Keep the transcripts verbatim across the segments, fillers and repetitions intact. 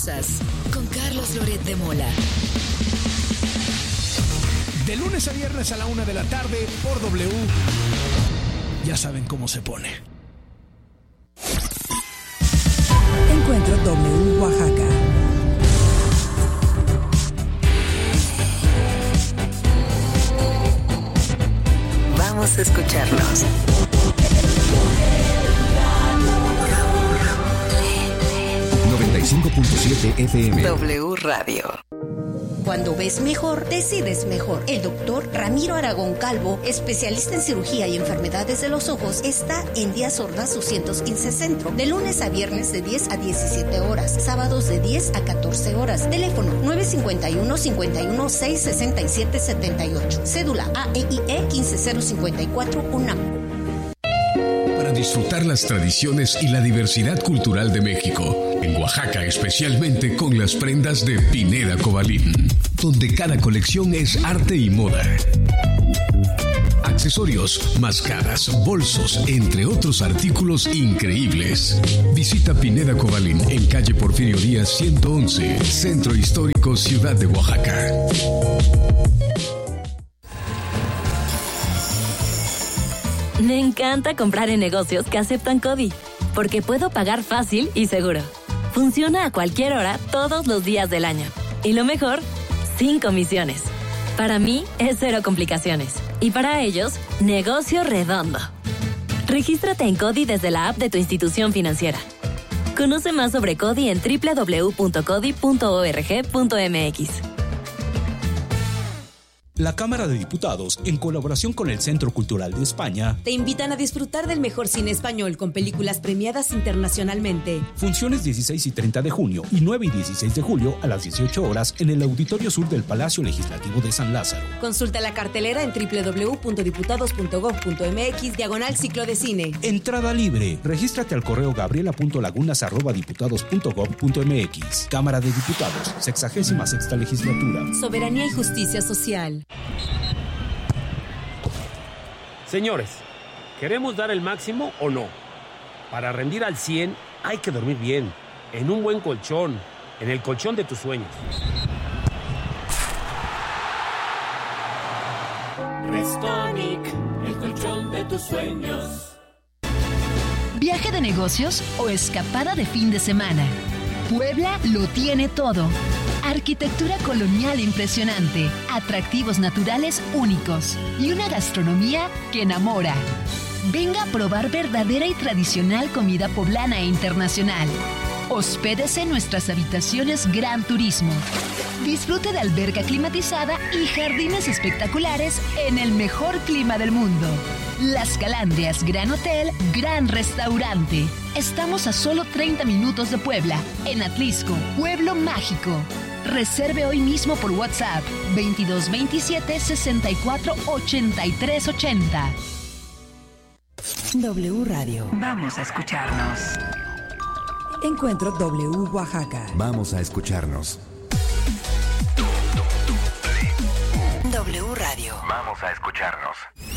Poderosas con Carlos Loret de Mola. De lunes a viernes a la una de la tarde por W. Ya saben cómo se pone. Encuentro W Oaxaca. Vamos a escucharnos. noventa y cinco punto siete F M. W Radio. Cuando ves mejor, decides mejor. El doctor Ramiro Aragón Calvo, especialista en cirugía y enfermedades de los ojos, está en Díaz Ordaz doscientos quince Centro, de lunes a viernes de diez a diecisiete horas, sábados de diez a catorce horas. Teléfono nueve cinco uno, cinco uno seis, seis siete siete ocho. Cédula A E I E quince cero cincuenta y cuatro UNAM. Para disfrutar las tradiciones y la diversidad cultural de México, en Oaxaca especialmente con las prendas de Pineda Cobalín, donde cada colección es arte y moda. Accesorios, máscaras, bolsos, entre otros artículos increíbles. Visita Pineda Cobalín en calle Porfirio Díaz ciento once, Centro Histórico, Ciudad de Oaxaca. Me encanta comprar en negocios que aceptan CODI, porque puedo pagar fácil y seguro. Funciona a cualquier hora, todos los días del año. Y lo mejor, sin comisiones. Para mí, es cero complicaciones. Y para ellos, negocio redondo. Regístrate en CODI desde la app de tu institución financiera. Conoce más sobre CODI en doble u doble u doble u punto codi punto org punto m x. La Cámara de Diputados, en colaboración con el Centro Cultural de España, te invitan a disfrutar del mejor cine español con películas premiadas internacionalmente. Funciones dieciséis y treinta de junio y nueve y dieciséis de julio a las dieciocho horas en el Auditorio Sur del Palacio Legislativo de San Lázaro. Consulta la cartelera en doble u doble u doble u punto diputados punto gob punto m x diagonal ciclo de cine. Entrada libre. Regístrate al correo gabriela punto lagunas arroba diputados punto gob punto m x. Cámara de Diputados, sexagésima sexta legislatura. Soberanía y justicia social. Señores, ¿queremos dar el máximo o no? Para rendir al cien hay que dormir bien, en un buen colchón, en el colchón de tus sueños. Restonic, el colchón de tus sueños. ¿Viaje de negocios o escapada de fin de semana? Puebla lo tiene todo. Arquitectura colonial impresionante, atractivos naturales únicos y una gastronomía que enamora. Venga a probar verdadera y tradicional comida poblana e internacional. Hospédese en nuestras habitaciones Gran Turismo. Disfrute de alberca climatizada y jardines espectaculares en el mejor clima del mundo. Las Calandrias Gran Hotel, Gran Restaurante. Estamos a solo treinta minutos de Puebla, en Atlisco, Pueblo Mágico. Reserve hoy mismo por WhatsApp veintidós veintisiete sesenta y cuatro ochenta y tres ochenta. W Radio. Vamos a escucharnos. Encuentro W Oaxaca. Vamos a escucharnos. W Radio. Vamos a escucharnos.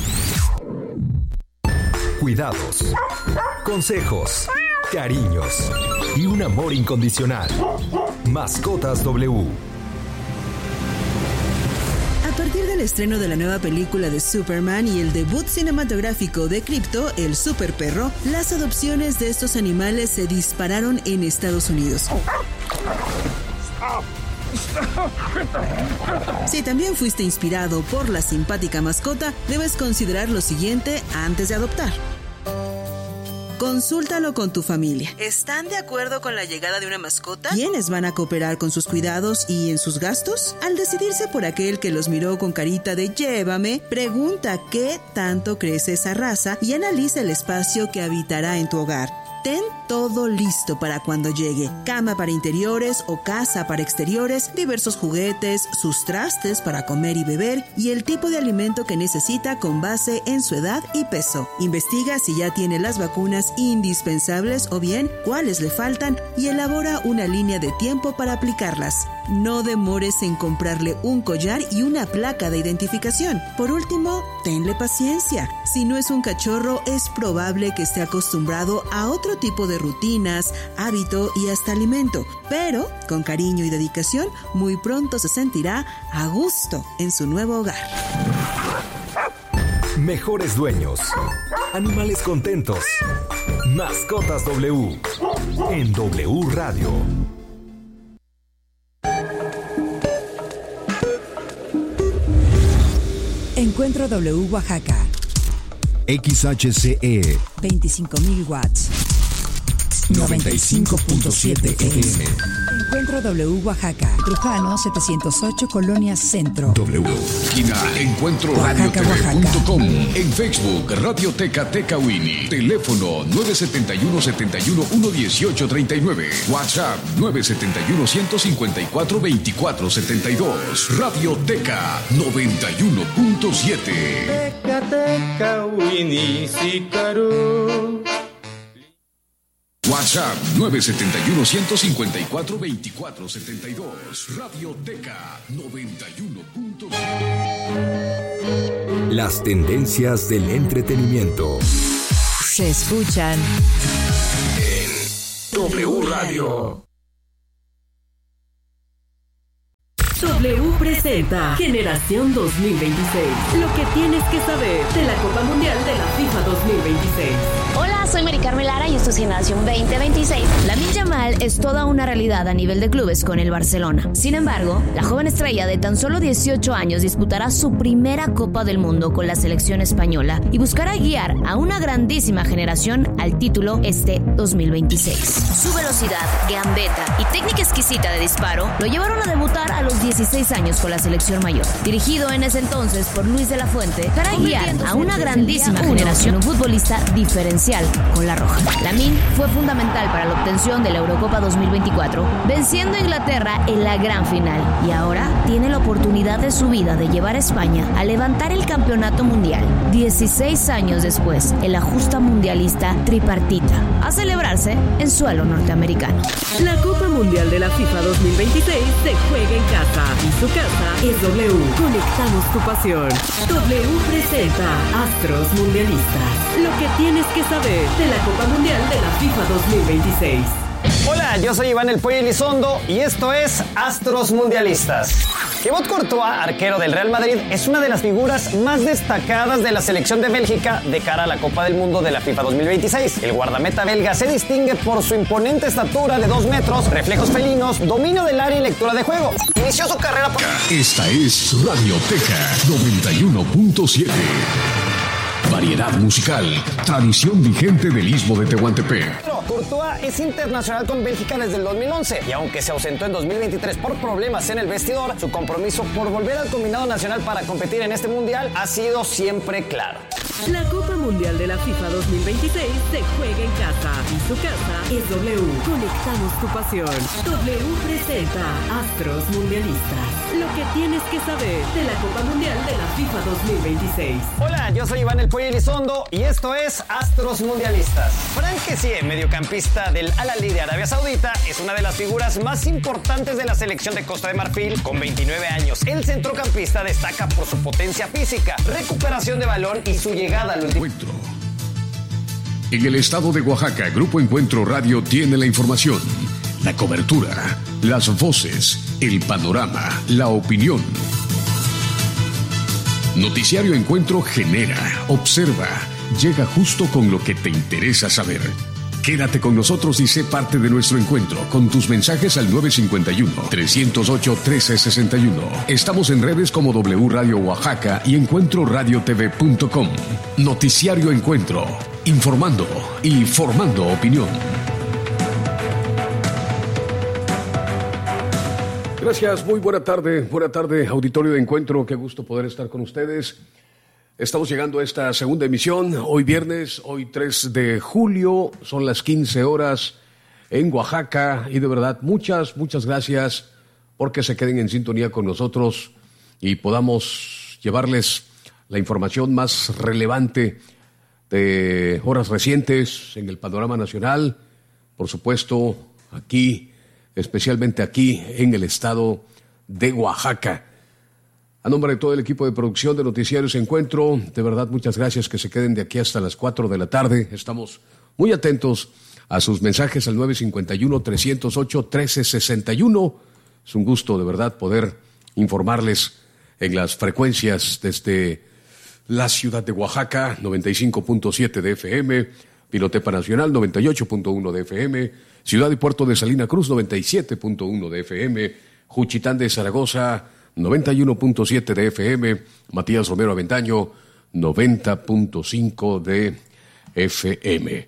Cuidados, consejos, cariños y un amor incondicional. Mascotas W. A partir del estreno de la nueva película de Superman y el debut cinematográfico de Crypto, el super perro, las adopciones de estos animales se dispararon en Estados Unidos. Si también fuiste inspirado por la simpática mascota, debes considerar lo siguiente antes de adoptar. Consúltalo con tu familia. ¿Están de acuerdo con la llegada de una mascota? ¿Quiénes van a cooperar con sus cuidados y en sus gastos? Al decidirse por aquel que los miró con carita de llévame, pregunta qué tanto crece esa raza y analiza el espacio que habitará en tu hogar. Ten todo listo para cuando llegue. Cama para interiores o casa para exteriores, diversos juguetes, sus trastes para comer y beber y el tipo de alimento que necesita con base en su edad y peso. Investiga si ya tiene las vacunas indispensables o bien cuáles le faltan y elabora una línea de tiempo para aplicarlas. No demores en comprarle un collar y una placa de identificación. Por último, tenle paciencia. Si no es un cachorro, es probable que esté acostumbrado a otro otro tipo de rutinas, hábito y hasta alimento. Pero, con cariño y dedicación, muy pronto se sentirá a gusto en su nuevo hogar. Mejores dueños. Animales contentos. Mascotas W. En W Radio. Encuentro W Oaxaca. X H C E veinticinco mil watts. noventa y cinco punto siete F M. Encuentro W Oaxaca. Trujano setecientos ocho, Colonia Centro. W. Esquina Encuentro Radio T V punto com. En Facebook, Radioteca Tecawini. Teléfono nueve siete uno, siete uno, uno uno ocho tres nueve. WhatsApp nueve siete uno, uno cinco cuatro, dos cuatro siete dos. Radioteca noventa y uno punto siete. Teca Tecawini Sicaru. WhatsApp nueve siete uno, uno cinco cuatro, dos cuatro siete dos. Radioteca noventa y uno punto siete. Las tendencias del entretenimiento se escuchan en W Radio. W presenta Generación dos mil veintiséis. Lo que tienes que saber de la Copa Mundial de la FIFA dos mil veintiséis. Hola, soy Mari Carmen Lara y esto es Generación veinte veintiséis. Lamine Yamal es toda una realidad a nivel de clubes con el Barcelona. Sin embargo, la joven estrella de tan solo dieciocho años disputará su primera Copa del Mundo con la selección española y buscará guiar a una grandísima generación al título este dos mil veintiséis. Su velocidad, gambeta y técnica exquisita de disparo lo llevaron a debutar a los dieciséis años con la selección mayor. Dirigido en ese entonces por Luis de la Fuente, para guiar a una grandísima generación, un futbolista diferencial con la roja. Lamine fue fundamental para la obtención de la Eurocopa dos mil veinticuatro, venciendo a Inglaterra en la gran final, y ahora tiene la oportunidad de su vida de llevar a España a levantar el campeonato mundial, dieciséis años después, en la justa mundialista tripartita, a celebrarse en suelo norteamericano. La Copa Mundial de la FIFA dos mil veintiséis se juega en casa, y su casa es W. Conectamos tu pasión. W presenta Astros Mundialistas. Lo que tienes que saber de la Copa Mundial de la FIFA dos mil veintiséis. Hola, yo soy Iván El Pollo Elizondo y esto es Astros Mundialistas. Thibaut Courtois, arquero del Real Madrid, es una de las figuras más destacadas de la selección de Bélgica de cara a la Copa del Mundo de la FIFA dos mil veintiséis. El guardameta belga se distingue por su imponente estatura de dos metros, reflejos felinos, dominio del área y lectura de juego. Inició su carrera por... Esta es Radioteca noventa y uno punto siete. Variedad musical, tradición vigente del Istmo de Tehuantepec. Courtois es internacional con Bélgica desde el dos mil once y aunque se ausentó en dos mil veintitrés por problemas en el vestidor, su compromiso por volver al combinado nacional para competir en este mundial ha sido siempre claro. La Copa Mundial de la FIFA dos mil veintiséis se juega en casa y su casa es W. Conectamos tu pasión. W presenta Astros Mundialistas. Lo que tienes que saber de la Copa Mundial de la FIFA dos mil veintiséis. Hola, yo soy Iván El Pollo Elizondo y esto es Astros Mundialistas. Frank Kessie, mediocampista del Al-Ahly de Arabia Saudita, es una de las figuras más importantes de la selección de Costa de Marfil. Con veintinueve años, el centrocampista destaca por su potencia física, recuperación de balón y su llegada al último. Encuentro. En el estado de Oaxaca, Grupo Encuentro Radio tiene la información, la cobertura, las voces, el panorama, la opinión. Noticiario Encuentro genera, observa, llega justo con lo que te interesa saber. Quédate con nosotros y sé parte de nuestro encuentro con tus mensajes al nueve cinco uno, tres cero ocho, uno tres seis uno. Estamos en redes como W Radio Oaxaca y Encuentro Radio T V punto com. Noticiario Encuentro, informando y formando opinión. Gracias, muy buena tarde, buena tarde, auditorio de Encuentro, qué gusto poder estar con ustedes. Estamos llegando a esta segunda emisión, hoy viernes, hoy tres de julio, son las quince horas en Oaxaca y de verdad muchas, muchas gracias porque se queden en sintonía con nosotros y podamos llevarles la información más relevante de horas recientes en el panorama nacional, por supuesto aquí, especialmente aquí en el estado de Oaxaca. A nombre de todo el equipo de producción de Noticiarios Encuentro, de verdad muchas gracias, que se queden de aquí hasta las cuatro de la tarde. Estamos muy atentos a sus mensajes al nueve cinco uno, tres cero ocho, uno tres seis uno. Es un gusto de verdad poder informarles en las frecuencias desde la ciudad de Oaxaca, noventa y cinco punto siete de F M, Pilotepa Nacional, noventa y ocho punto uno de F M, Ciudad y Puerto de Salina Cruz, noventa y siete punto uno de F M, Juchitán de Zaragoza, noventa y uno punto siete de F M, Matías Romero Aventaño, noventa punto cinco de F M.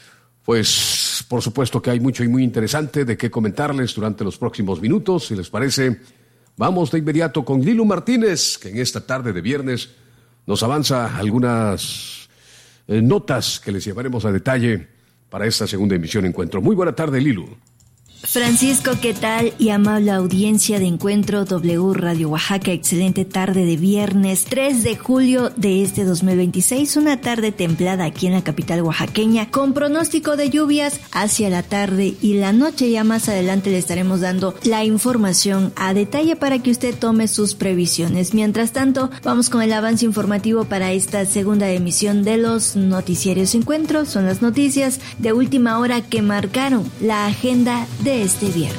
Pues, por supuesto que hay mucho y muy interesante de qué comentarles durante los próximos minutos. Si les parece, vamos de inmediato con Lilu Martínez, que en esta tarde de viernes nos avanza algunas eh, notas que les llevaremos a detalle para esta segunda emisión Encuentro. Muy buena tarde, Lilu. Francisco, ¿qué tal? Y amable audiencia de Encuentro W Radio Oaxaca, excelente tarde de viernes tres de julio de este dos mil veintiséis, una tarde templada aquí en la capital oaxaqueña, con pronóstico de lluvias hacia la tarde y la noche. Ya más adelante le estaremos dando la información a detalle para que usted tome sus previsiones. Mientras tanto, vamos con el avance informativo para esta segunda emisión de los Noticiarios Encuentro. Son las noticias de última hora que marcaron la agenda de este viernes.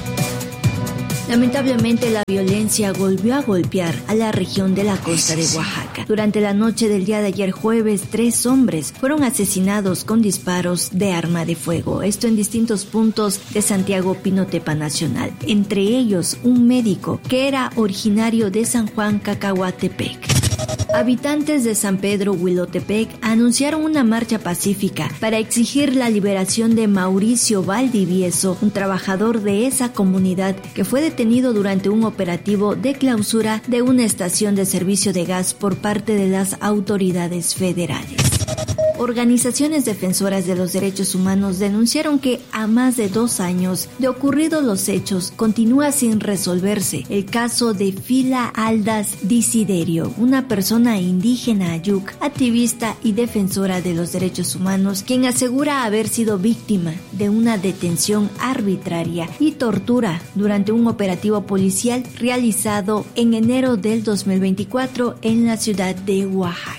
Lamentablemente, la violencia volvió a golpear a la región de la costa de Oaxaca. Durante la noche del día de ayer jueves, tres hombres fueron asesinados con disparos de arma de fuego. Esto en distintos puntos de Santiago Pinotepa Nacional. Entre ellos, un médico que era originario de San Juan Cacahuatepec. Habitantes de San Pedro Huilotepec anunciaron una marcha pacífica para exigir la liberación de Mauricio Valdivieso, un trabajador de esa comunidad que fue detenido durante un operativo de clausura de una estación de servicio de gas por parte de las autoridades federales. Organizaciones defensoras de los derechos humanos denunciaron que a más de dos años de ocurridos los hechos continúa sin resolverse el caso de Fila Aldas Desiderio, una persona indígena ayuk, activista y defensora de los derechos humanos, quien asegura haber sido víctima de una detención arbitraria y tortura durante un operativo policial realizado en enero del dos mil veinticuatro en la ciudad de Oaxaca.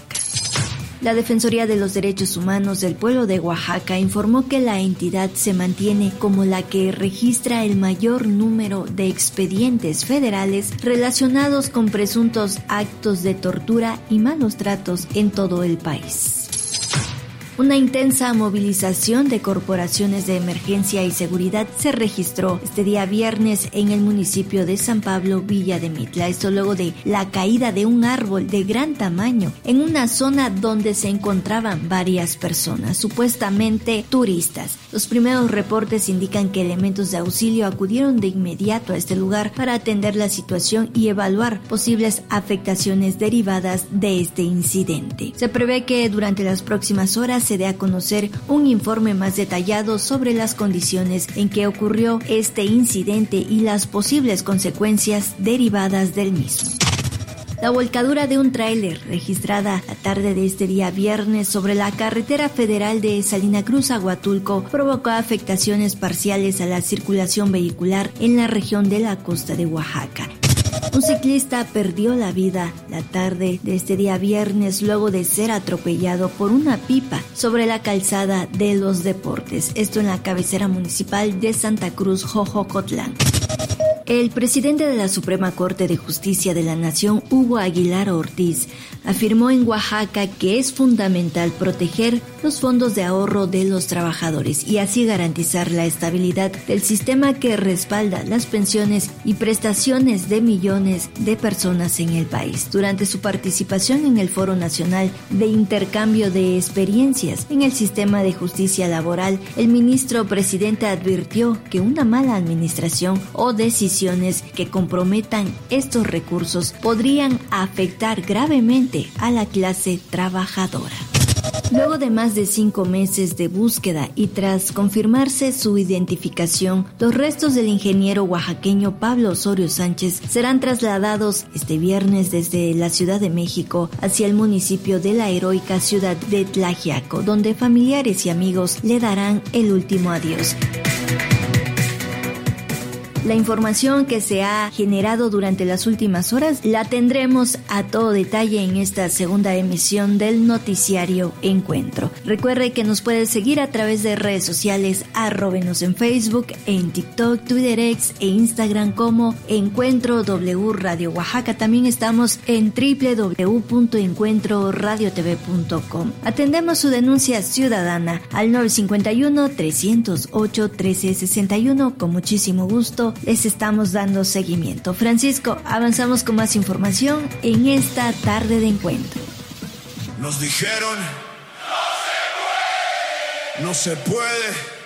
La Defensoría de los Derechos Humanos del Pueblo de Oaxaca informó que la entidad se mantiene como la que registra el mayor número de expedientes federales relacionados con presuntos actos de tortura y malos tratos en todo el país. Una intensa movilización de corporaciones de emergencia y seguridad se registró este día viernes en el municipio de San Pablo, Villa de Mitla. Esto luego de la caída de un árbol de gran tamaño en una zona donde se encontraban varias personas, supuestamente turistas. Los primeros reportes indican que elementos de auxilio acudieron de inmediato a este lugar para atender la situación y evaluar posibles afectaciones derivadas de este incidente. Se prevé que durante las próximas horas se dé a conocer un informe más detallado sobre las condiciones en que ocurrió este incidente y las posibles consecuencias derivadas del mismo. La volcadura de un tráiler registrada la tarde de este día viernes sobre la carretera federal de Salina Cruz a Huatulco provocó afectaciones parciales a la circulación vehicular en la región de la costa de Oaxaca. Un ciclista perdió la vida la tarde de este día viernes luego de ser atropellado por una pipa sobre la calzada de los Deportes, esto en la cabecera municipal de Santa Cruz, Jojocotlán. El presidente de la Suprema Corte de Justicia de la Nación, Hugo Aguilar Ortiz, afirmó en Oaxaca que es fundamental proteger los fondos de ahorro de los trabajadores y así garantizar la estabilidad del sistema que respalda las pensiones y prestaciones de millones de personas en el país. Durante su participación en el Foro Nacional de Intercambio de Experiencias en el Sistema de Justicia Laboral, el ministro presidente advirtió que una mala administración o decisión que comprometan estos recursos podrían afectar gravemente a la clase trabajadora. Luego de más de cinco meses de búsqueda y tras confirmarse su identificación, los restos del ingeniero oaxaqueño Pablo Osorio Sánchez serán trasladados este viernes desde la Ciudad de México hacia el municipio de la heroica ciudad de Tlaxiaco, donde familiares y amigos le darán el último adiós. La información que se ha generado durante las últimas horas la tendremos a todo detalle en esta segunda emisión del noticiario Encuentro. Recuerde que nos puede seguir a través de redes sociales, arróbenos en Facebook, en TikTok, Twitter X e Instagram como Encuentro W Radio Oaxaca. También estamos en doble u doble u doble u punto encuentro radio t v punto com. Atendemos su denuncia ciudadana al nueve cinco uno, tres cero ocho, uno tres seis uno. Con muchísimo gusto les estamos dando seguimiento. Francisco, avanzamos con más información en esta tarde de encuentro. Nos dijeron, no se puede, no se puede.